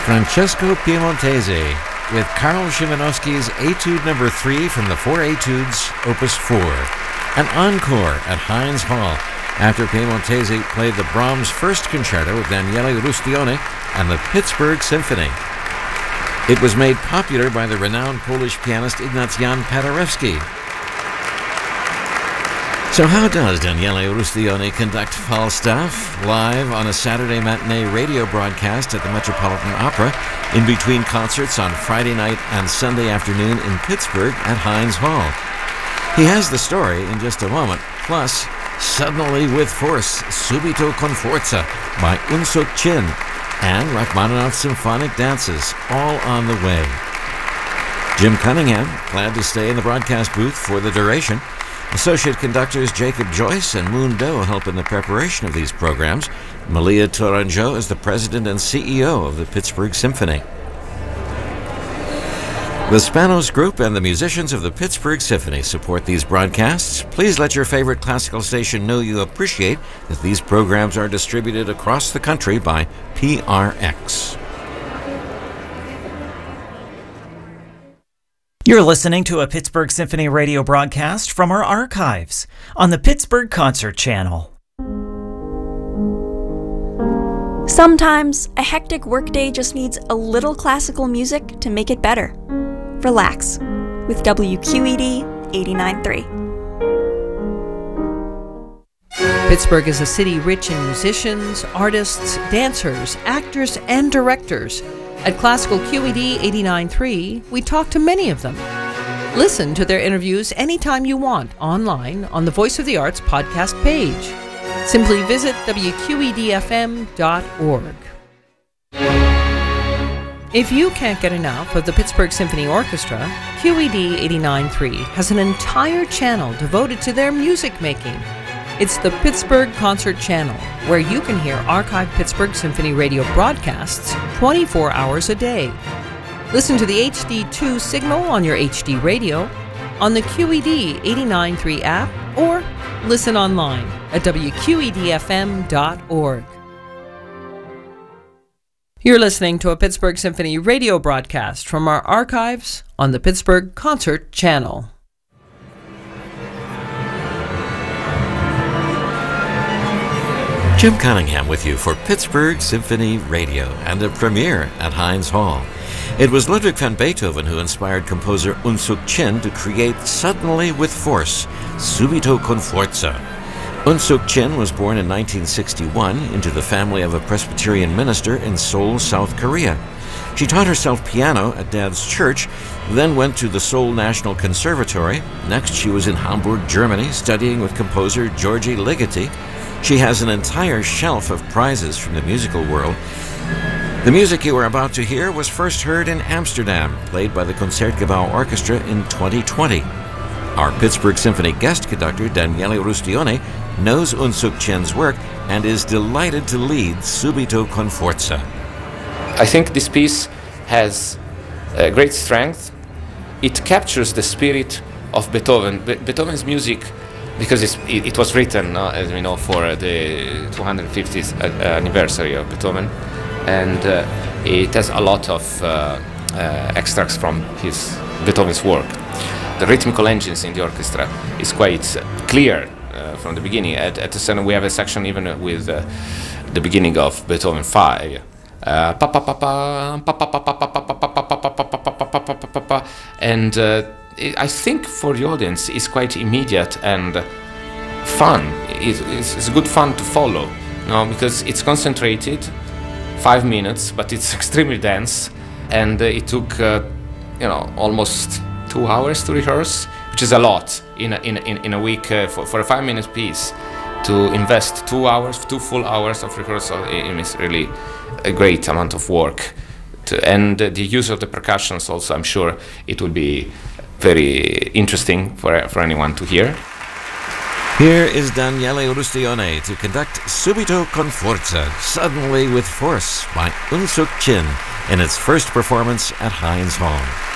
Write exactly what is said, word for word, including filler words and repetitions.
Francesco Piemontese with Karl Szymanowski's Etude number three from the Four Etudes, Opus four. An encore at Heinz Hall after Piemontese played the Brahms First Concerto with Daniele Rustione and the Pittsburgh Symphony. It was made popular by the renowned Polish pianist Ignatian Paderewski. So how does Daniele Rustione conduct Falstaff live on a Saturday matinee radio broadcast at the Metropolitan Opera in between concerts on Friday night and Sunday afternoon in Pittsburgh at Heinz Hall? He has the story in just a moment, plus Suddenly with Force, Subito con Forza by Unsuk Chin, and Rachmaninoff's Symphonic Dances, all on the way. Jim Cunningham, glad to stay in the broadcast booth for the duration. Associate conductors Jacob Joyce and Moon Doe help in the preparation of these programs. Malia Tourangeau is the president and C E O of the Pittsburgh Symphony. The Spanos Group and the musicians of the Pittsburgh Symphony support these broadcasts. Please let your favorite classical station know you appreciate that these programs are distributed across the country by P R X. You're listening to a Pittsburgh Symphony radio broadcast from our archives on the Pittsburgh Concert Channel. Sometimes a hectic workday just needs a little classical music to make it better. Relax with W Q E D eighty-nine point three. Pittsburgh is a city rich in musicians, artists, dancers, actors, and directors. At Classical Q E D eighty-nine point three, we talk to many of them. Listen to their interviews anytime you want online on the Voice of the Arts podcast page. Simply visit W Q E D F M dot org. If you can't get enough of the Pittsburgh Symphony Orchestra, Q E D eighty-nine point three has an entire channel devoted to their music making. It's the Pittsburgh Concert Channel, where you can hear archived Pittsburgh Symphony radio broadcasts twenty-four hours a day. Listen to the H D two signal on your H D radio, on the Q E D eighty-nine point three app, or listen online at W Q E D F M dot org. You're listening to a Pittsburgh Symphony radio broadcast from our archives on the Pittsburgh Concert Channel. Jim Cunningham with you for Pittsburgh Symphony Radio and a premiere at Heinz Hall. It was Ludwig van Beethoven who inspired composer Unsuk Chin to create Suddenly with Force, Subito con Forza. Unsuk Chin was born in nineteen sixty-one into the family of a Presbyterian minister in Seoul, South Korea. She taught herself piano at Dad's church, then went to the Seoul National Conservatory. Next, she was in Hamburg, Germany, studying with composer Georgi Ligeti. She has an entire shelf of prizes from the musical world. The music you are about to hear was first heard in Amsterdam, played by the Concertgebouw Orchestra in twenty twenty. Our Pittsburgh Symphony guest conductor, Daniele Rustione, knows Unsuk Chin's work and is delighted to lead Subito con Forza. I think this piece has uh, great strength. It captures the spirit of Beethoven. Be- Beethoven's music, because it's, it, it was written, uh, as we know, for the two hundred fiftieth uh, anniversary of Beethoven, and uh, it has a lot of uh, uh, extracts from his Beethoven's work. The rhythmical engines in the orchestra is quite clear uh, from the beginning. At, at the center, we have a section even with uh, the beginning of Beethoven five. And uh, I think for the audience it's quite immediate and fun. It's, it's good fun to follow, you know, because it's concentrated, five minutes, but it's extremely dense, and uh, it took uh, you know almost two hours to rehearse, which is a lot in a, in in, in a week uh, for, for a five-minute piece. To invest two hours, two full hours of rehearsal is really a great amount of work. To, and uh, the use of the percussions also, I'm sure it will be very interesting for for anyone to hear. Here is Daniele Rustione to conduct Subito con Forza, Suddenly with Force by Unsuk Chin in its first performance at Heinz Hall.